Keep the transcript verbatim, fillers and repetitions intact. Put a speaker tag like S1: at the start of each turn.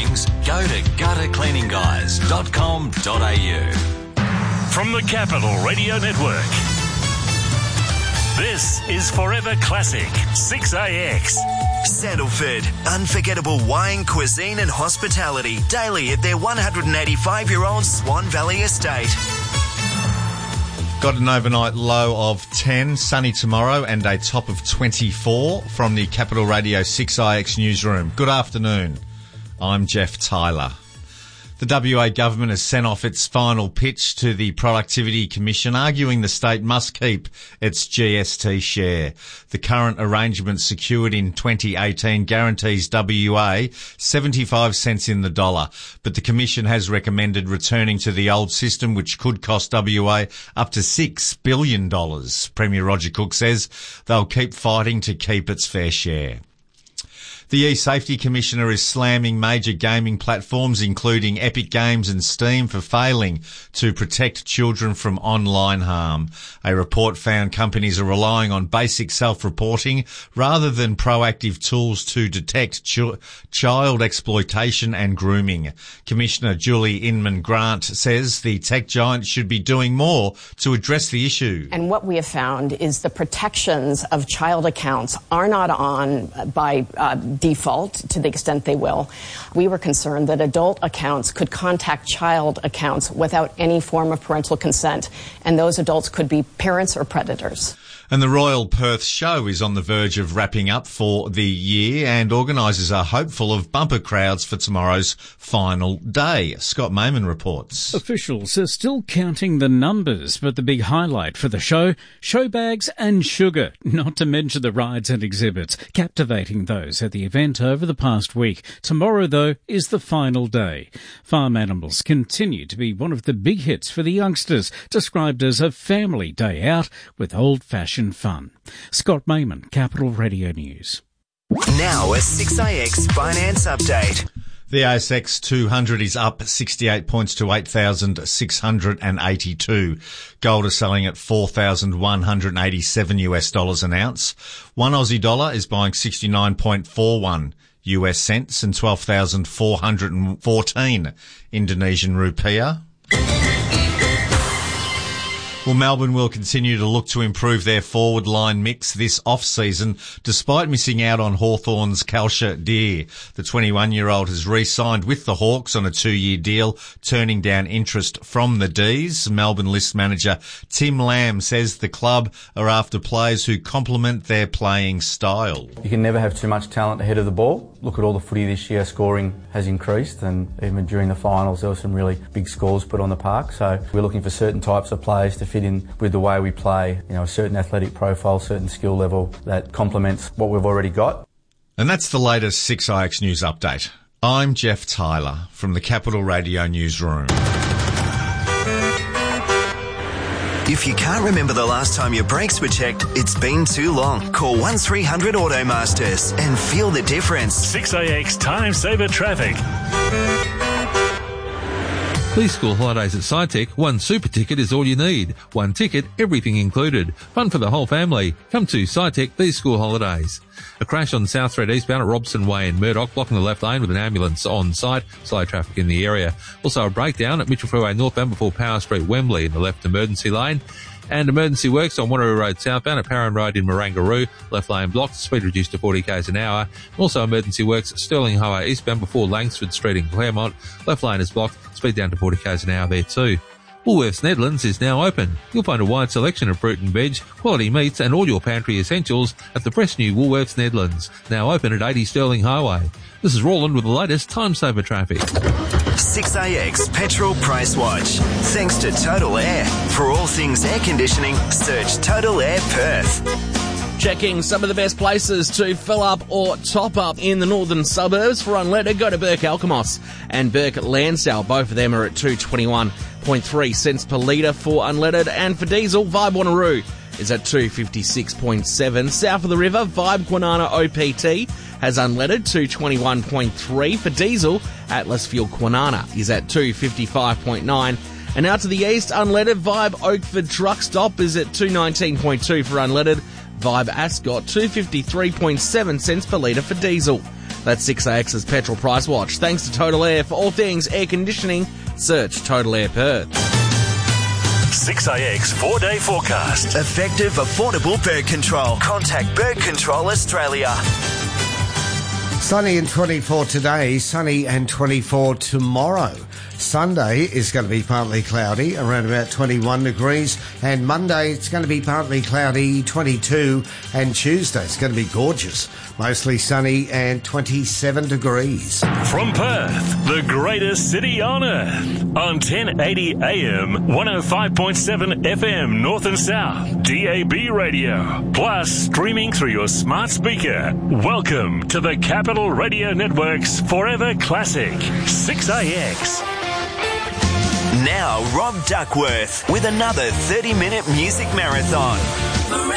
S1: things, go to gutter cleaning guys dot com dot a u.
S2: From the Capital Radio Network, this is Forever Classic six A X.
S3: Sandalford, unforgettable wine, cuisine and hospitality daily at their one hundred eighty-five-year-old Swan Valley estate.
S4: Got an overnight low of ten, sunny tomorrow and a top of twenty-four from the Capital Radio six I X newsroom. Good afternoon. I'm Jeff Tyler. The W A government has sent off its final pitch to the Productivity Commission, arguing the state must keep its G S T share. The current arrangement secured in twenty eighteen guarantees W A seventy-five cents in the dollar, but the Commission has recommended returning to the old system, which could cost W A up to six billion dollars. Premier Roger Cook says they'll keep fighting to keep its fair share. The E-Safety Commissioner is slamming major gaming platforms, including Epic Games and Steam, for failing to protect children from online harm. A report found companies are relying on basic self-reporting rather than proactive tools to detect ch- child exploitation and grooming. Commissioner Julie Inman-Grant says the tech giant should be doing more to address the issue.
S5: And what we have found is the protections of child accounts are not on by uh, default to the extent they will. We were concerned that adult accounts could contact child accounts without any form of parental consent, and those adults could be parents or predators.
S4: And the Royal Perth Show is on the verge of wrapping up for the year, and organisers are hopeful of bumper crowds for tomorrow's final day. Scott Mayman reports.
S6: Officials are still counting the numbers, but the big highlight for the show, show bags and sugar, not to mention the rides and exhibits, captivating those at the event over the past week. Tomorrow, though, is the final day. Farm animals continue to be one of the big hits for the youngsters, described as a family day out with old-fashioned fun. Scott Mayman, Capital Radio News.
S3: Now a six A X Finance Update.
S4: The A S X two hundred is up sixty-eight points to eight thousand six hundred eighty-two. Gold is selling at four thousand one hundred eighty-seven US dollars an ounce. One Aussie dollar is buying sixty-nine point four one U S cents and twelve thousand four hundred fourteen Indonesian rupiah. Well, Melbourne will continue to look to improve their forward line mix this off-season, despite missing out on Hawthorn's Kalsha Deer. The twenty-one-year-old has re-signed with the Hawks on a two-year deal, turning down interest from the D's. Melbourne list manager Tim Lamb says the club are after players who complement their playing style.
S7: You can never have too much talent ahead of the ball. Look at all the footy this year, scoring has increased, and even during the finals there were some really big scores put on the park. So we're looking for certain types of players to fit in with the way we play, you know, a certain athletic profile, certain skill level that complements what we've already got.
S4: And that's the latest six I X News Update. I'm Jeff Tyler from the Capital Radio Newsroom.
S3: If you can't remember the last time your brakes were checked, it's been too long. Call one three hundred Automasters and feel the difference.
S2: six A X Time Saver Traffic.
S8: These school holidays at SciTech, one super ticket is all you need. One ticket, everything included. Fun for the whole family. Come to SciTech these school holidays. A crash on South Street eastbound at Robson Way in Murdoch, blocking the left lane with an ambulance on site. Slow traffic in the area. Also a breakdown at Mitchell Freeway northbound before Power Street, Wembley in the left emergency lane. And emergency works on Wanneroo Road southbound at Parran Road in Marangaroo. Left lane blocked, speed reduced to forty k's an hour. Also emergency works Stirling Highway eastbound before Langsford Street in Claremont. Left lane is blocked, speed down to forty k's an hour there too. Woolworths Netherlands is now open. You'll find a wide selection of fruit and veg, quality meats and all your pantry essentials at the fresh new Woolworths Netherlands. Now open at eighty Stirling Highway. This is Roland with the latest Time Saver traffic.
S3: six A X Petrol Price Watch. Thanks to Total Air. For all things air conditioning, search Total Air Perth.
S9: Checking some of the best places to fill up or top up in the northern suburbs. For unleaded, go to Burke Alkimos and Burke Lansdale. Both of them are at two twenty-one point three cents per litre for unleaded. And for diesel, Vibe Wanneroo is at two fifty-six point seven. South of the river, Vibe Kwinana O P T has unleaded two twenty-one point three. For diesel, Atlas Fuel Kwinana is at two fifty-five point nine. And out to the east, unleaded, Vibe Oakford Truck Stop is at two nineteen point two for unleaded. Vibe Ascot, two fifty-three point seven cents per litre for diesel. That's six A X's Petrol Price Watch. Thanks to Total Air. For all things air conditioning, search Total Air Perth.
S2: six A X four-day forecast.
S3: Effective, affordable bird control. Contact Bird Control Australia.
S10: Sunny and twenty-four today, sunny and twenty-four tomorrow. Sunday is going to be partly cloudy, around about twenty-one degrees, and Monday it's going to be partly cloudy, twenty-two, and Tuesday it's going to be gorgeous, mostly sunny and twenty-seven degrees.
S2: From Perth, the greatest city on earth, on ten eighty A M, one oh five point seven F M North and South, D A B radio, plus streaming through your smart speaker. Welcome to the Capital Radio Network's Forever Classic, six A X.
S3: Now, Rob Duckworth with another thirty-minute music marathon.